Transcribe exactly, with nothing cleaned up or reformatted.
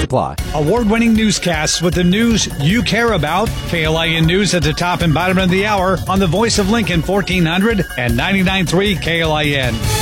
Apply. Award-winning newscasts with the news you care about. K L I N News at the top and bottom of the hour on the Voice of Lincoln fourteen hundred and ninety-nine point three K L I N.